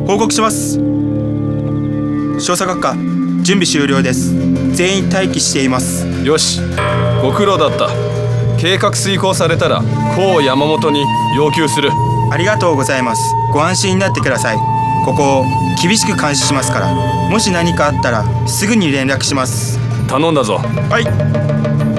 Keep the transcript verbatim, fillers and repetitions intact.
報告します。調査学科準備終了です。全員待機しています。 よし、ご苦労だった。計画遂行されたら高山本に要求する。 ありがとうございます。ご安心になってください。ここを厳しく監視しますから、もし何かあったらすぐに連絡します。 頼んだぞ。 はい。